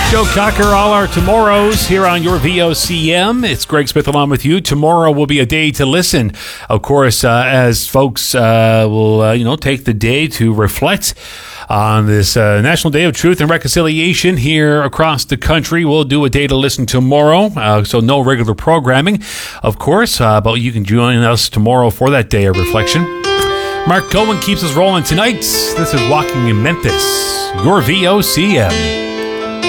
Joe Cocker, all our tomorrows here on your VOCM. It's Greg Smith along with you. Tomorrow will be a day to listen. Of course, as folks will, take the day to reflect on this National Day of Truth and Reconciliation here across the country. We'll do a day to listen tomorrow, so no regular programming, of course, but you can join us tomorrow for that day of reflection. Mark Cohen keeps us rolling tonight. This is Walking in Memphis, your VOCM.